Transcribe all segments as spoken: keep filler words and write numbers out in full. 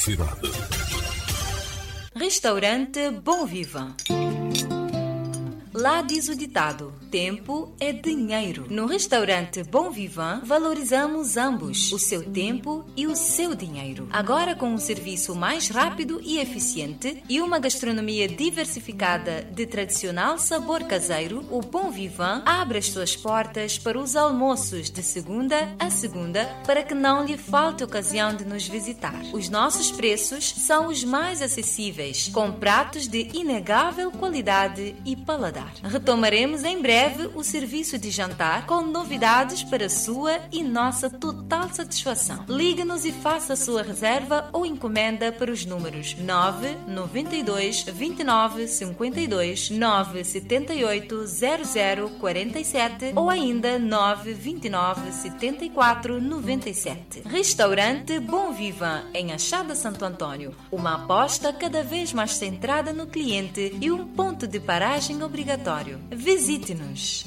Publicidade. Restaurante Bom Vivan. Lá diz o ditado: tempo é dinheiro. No restaurante Bom Vivan, valorizamos ambos, o seu tempo e o seu dinheiro. Agora com um serviço mais rápido e eficiente e uma gastronomia diversificada de tradicional sabor caseiro, o Bom Vivan abre as suas portas para os almoços de segunda a segunda para que não lhe falte ocasião de nos visitar. Os nossos preços são os mais acessíveis, com pratos de inegável qualidade e paladar. Retomaremos em breve o serviço de jantar com novidades para sua e nossa total satisfação. Ligue-nos e faça a sua reserva ou encomenda para os números nove nove dois, vinte e nove, cinquenta e dois, nove sete oito, zero zero quatro sete ou ainda nove vinte e nove, setenta e quatro, noventa e sete. Restaurante Bom Vivan, em Achada Santo Antônio. Uma aposta cada vez mais centrada no cliente e um ponto de paragem obrigatório. Visite-nos.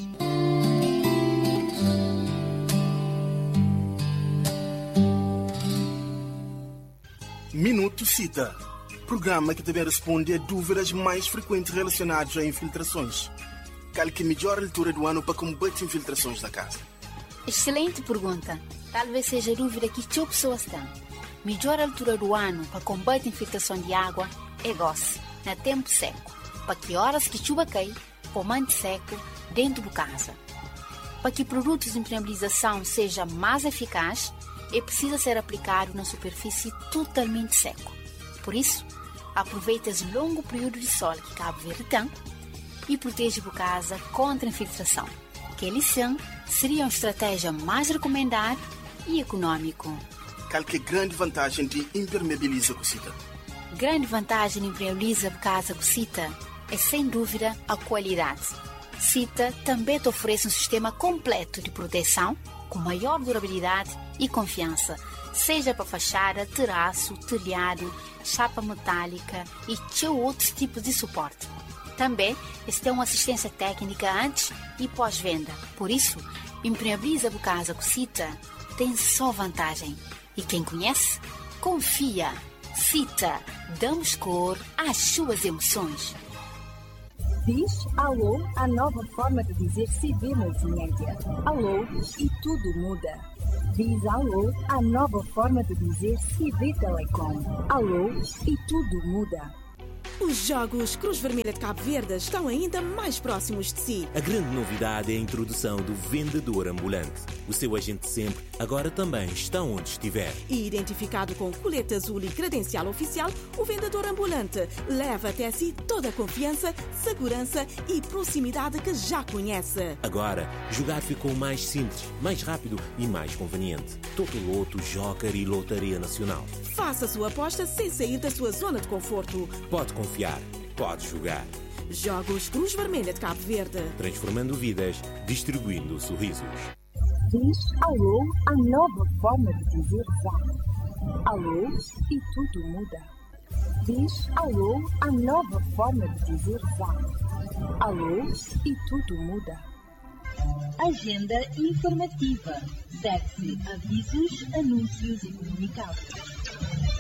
Minuto Cita. Programa que também responde a dúvidas mais frequentes relacionadas a infiltrações. Qual que é a melhor altura do ano para combater infiltrações da casa? Excelente pergunta. Talvez seja a dúvida que as pessoas têm. Melhor altura do ano para combater infiltração de água é gosse, na tempo seco. Para que horas que chuva cai, pomante seco dentro de casa. Para que produtos de impermeabilização seja mais eficaz, é preciso ser aplicado na superfície totalmente seco. Por isso, aproveite esse longo período de sol que Cabo Verde tem e proteja a casa contra a infiltração, que ele sim seria uma estratégia mais recomendada e econômico. Qual que é a grande vantagem de impermeabilizar a cocita? Grande vantagem de impermeabilizar a casa cocita é, sem dúvida, a qualidade. Cita também te oferece um sistema completo de proteção, com maior durabilidade e confiança, seja para fachada, terraço, telhado, chapa metálica e tchau outros tipos de suporte. Também, eles têm uma assistência técnica antes e pós-venda. Por isso, impermeabiliza a casa com Cita tem só vantagem. E quem conhece, confia. Cita, damos cor às suas emoções. Diz alô, a nova forma de dizer se vê multimédia. Alô e tudo muda. Diz alô, a nova forma de dizer se vê telecom. Alô e tudo muda. Os Jogos Cruz Vermelha de Cabo Verde estão ainda mais próximos de si. A grande novidade é a introdução do vendedor ambulante. O seu agente sempre, agora também está onde estiver. E identificado com colete azul e credencial oficial, o vendedor ambulante leva até si toda a confiança, segurança e proximidade que já conhece. Agora, jogar ficou mais simples, mais rápido e mais conveniente. Totoloto, Joker e Lotaria Nacional. Faça a sua aposta sem sair da sua zona de conforto. Pode confiar, pode jogar. Jogos Cruz Vermelha de Cabo Verde. Transformando vidas, distribuindo sorrisos. Diz alô, a nova forma de dizer já. Alô e tudo muda. Diz alô, a nova forma de dizer já. Alô e tudo muda. Agenda informativa. Deve-se avisos, anúncios e comunicados.